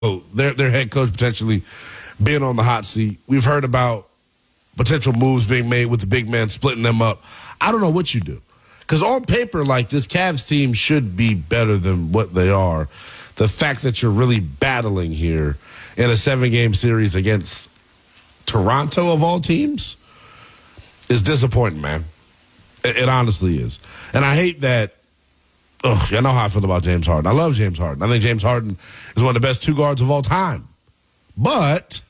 their head coach potentially being on the hot seat. We've heard about potential moves being made with the big man, splitting them up. I don't know what you do. Because on paper, like, this Cavs team should be better than what they are. The fact that you're really battling here in a 7-game series against Toronto, of all teams, is disappointing, man. It honestly is. And I hate that. I know how I feel about James Harden. I love James Harden. I think James Harden is one of the best two guards of all time. But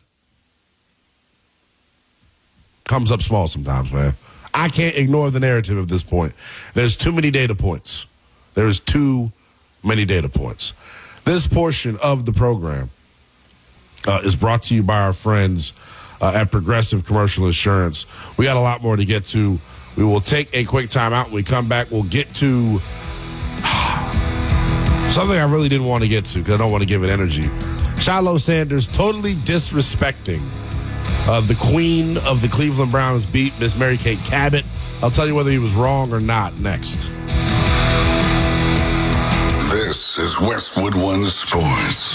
comes up small sometimes, man. I can't ignore the narrative at this point. There's too many data points. There's too many data points. This portion of the program is brought to you by our friends at Progressive Commercial Insurance. We got a lot more to get to. We will take a quick time out. When we come back, we'll get to something I really didn't want to get to because I don't want to give it energy. Shiloh Sanders totally disrespecting the queen of the Cleveland Browns beat, Miss Mary Kate Cabot. I'll tell you whether he was wrong or not next. This is Westwood One Sports.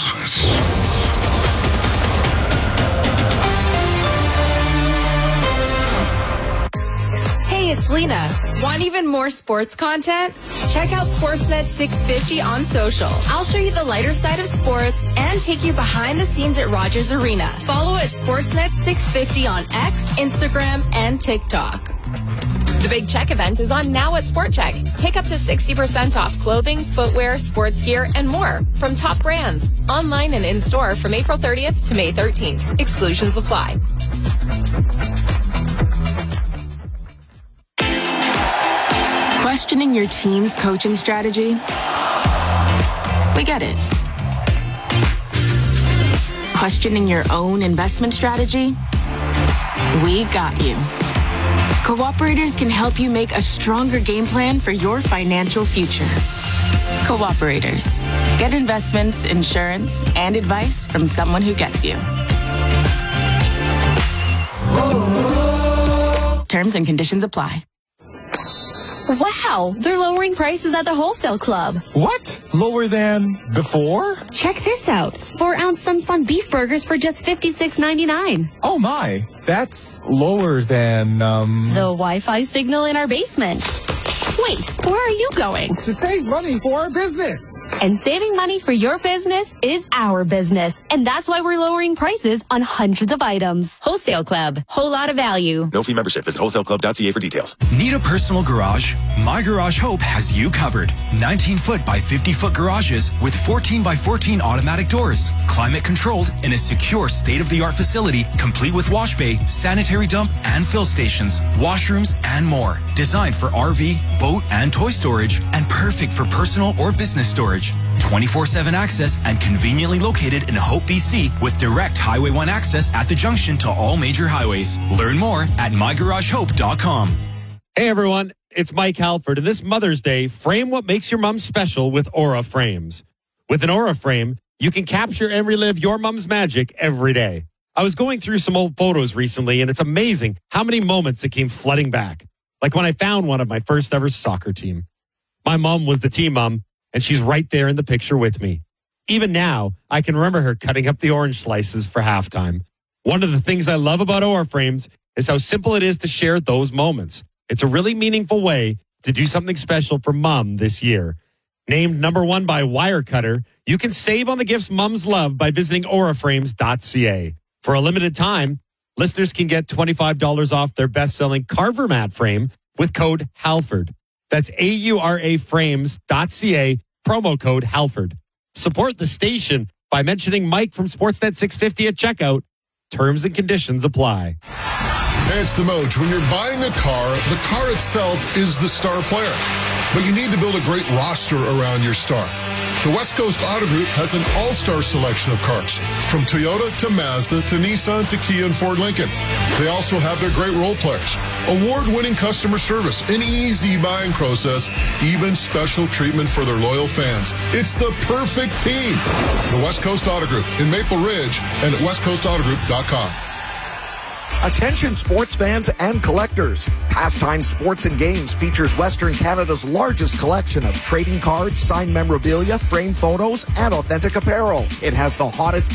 Hey, it's Lena. Want even more sports content? Check out Sportsnet 650 on social. I'll show you the lighter side of sports and take you behind the scenes at Rogers Arena. Follow at Sportsnet 650 on X, Instagram, and TikTok. The Big Check event is on now at Sport Check. Take up to 60% off clothing, footwear, sports gear, and more from top brands. Online and in-store from April 30th to May 13th. Exclusions apply. Questioning your team's coaching strategy? We get it. Questioning your own investment strategy? We got you. Cooperators can help you make a stronger game plan for your financial future. Cooperators. Get investments, insurance, and advice from someone who gets you. Terms and conditions apply. Wow, they're lowering prices at the Wholesale Club. What? Lower than before? Check this out. 4-ounce Sunspun beef burgers for just $56.99. Oh my, that's lower than, The Wi-Fi signal in our basement. Wait, where are you going? To save money for our business. And saving money for your business is our business. And that's why we're lowering prices on hundreds of items. Wholesale Club. Whole lot of value. No fee membership. Visit wholesaleclub.ca for details. Need a personal garage? My Garage Hope has you covered. 19-foot by 50-foot garages with 14 by 14 automatic doors. Climate controlled in a secure state-of-the-art facility complete with wash bay, sanitary dump, and fill stations, washrooms, and more. Designed for RV, boat, and toy storage, and perfect for personal or business storage. 24/7 access and conveniently located in Hope, BC with direct Highway 1 access at the junction to all major highways. Learn more at mygaragehope.com. Hey everyone, it's Mike Halford, and this Mother's Day, frame what makes your mom special with Aura Frames. With an Aura Frame, you can capture and relive your mom's magic every day. I was going through some old photos recently, and it's amazing how many moments that came flooding back. Like when I found one of my first ever soccer team. My mom was the team mom, and she's right there in the picture with me. Even now, I can remember her cutting up the orange slices for halftime. One of the things I love about Aura Frames is how simple it is to share those moments. It's a really meaningful way to do something special for mom this year. Named #1 by Wirecutter, you can save on the gifts moms love by visiting auraframes.ca. For a limited time, listeners can get $25 off their best-selling Carver mat frame with code HALFORD. That's auraframes.ca, promo code HALFORD. Support the station by mentioning Mike from Sportsnet 650 at checkout. Terms and conditions apply. It's the Moach. When you're buying a car, the car itself is the star player. But you need to build a great roster around your star. The West Coast Auto Group has an all-star selection of cars, from Toyota to Mazda to Nissan to Kia and Ford Lincoln. They also have their great role players, award-winning customer service, an easy buying process, even special treatment for their loyal fans. It's the perfect team. The West Coast Auto Group in Maple Ridge and at westcoastautogroup.com. Attention sports fans and collectors. Pastime Sports and Games features Western Canada's largest collection of trading cards, signed memorabilia, framed photos, and authentic apparel. It has the hottest